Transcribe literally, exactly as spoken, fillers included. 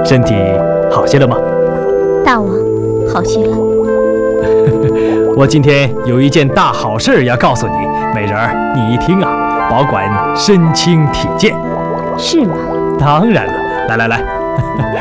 身体好些了吗？ 大王，好些了。 我今天有一件大好事要告诉你，美人儿，你一听啊，保管身轻体健。 是吗？ 当然了，来来来。